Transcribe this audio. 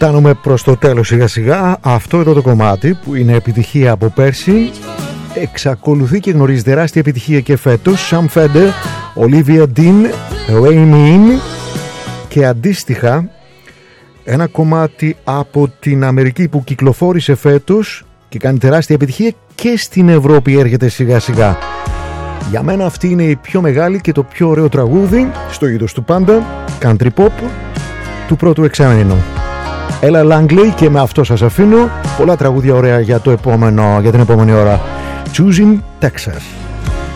Φτάνουμε προς το τέλος σιγά σιγά. Αυτό εδώ το κομμάτι που είναι επιτυχία από πέρσι εξακολουθεί και γνωρίζει τεράστια επιτυχία και φέτος. Sam Fender, Olivia Dean, Rain In, και αντίστοιχα ένα κομμάτι από την Αμερική που κυκλοφόρησε φέτος και κάνει τεράστια επιτυχία και στην Ευρώπη έρχεται σιγά σιγά. Για μένα αυτή είναι η πιο μεγάλη και το πιο ωραίο τραγούδι στο είδος του πάντα, country pop του πρώτου εξάμηνου. Ella Langley, και με αυτό σας αφήνω. Πολλά τραγούδια ωραία για την επόμενη ώρα. Choosing Texas.